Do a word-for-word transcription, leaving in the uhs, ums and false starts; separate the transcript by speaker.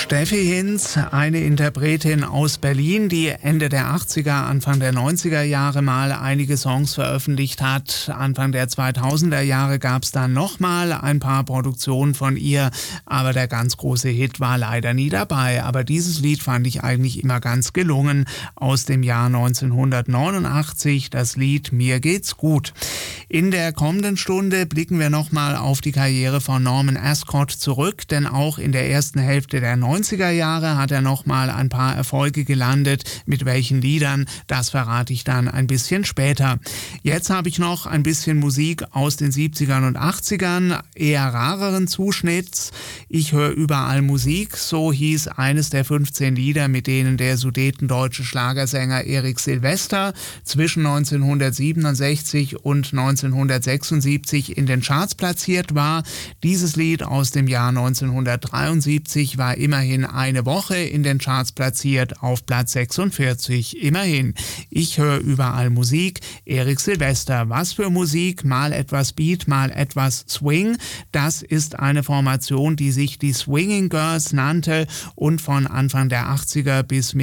Speaker 1: Steffi Hinz, eine Interpretin aus Berlin, die Ende der achtziger, Anfang der neunziger Jahre mal einige Songs veröffentlicht hat. Anfang der zweitausender Jahre gab es dann nochmal ein paar Produktionen von ihr, aber der ganz große Hit war leider nie dabei. Aber dieses Lied fand ich eigentlich immer ganz gelungen, aus dem Jahr neunzehnhundertneunundachtzig, das Lied Mir geht's gut. In der kommenden Stunde blicken wir nochmal auf die Karriere von Norman Ascott zurück, denn auch in der ersten Hälfte der neunziger Jahre hat er nochmal ein paar Erfolge gelandet. Mit welchen Liedern, das verrate ich dann ein bisschen später. Jetzt habe ich noch ein bisschen Musik aus den siebzigern und achtzigern, eher rareren Zuschnitts. Ich höre überall Musik, so hieß eines der fünfzehn Lieder, mit denen der sudetendeutsche Schlagersänger Erik Silvester zwischen neunzehnhundertsiebenundsechzig und neunzehnhundertsechsundsiebzig in den Charts platziert war. Dieses Lied aus dem Jahr neunzehnhundertdreiundsiebzig war immerhin eine Woche in den Charts platziert, auf Platz sechsundvierzig. Immerhin. Ich höre überall Musik. Erik Silvester. Was für Musik? Mal etwas Beat, mal etwas Swing. Das ist eine Formation, die sich die Swinging Girls nannte und von Anfang der achtziger bis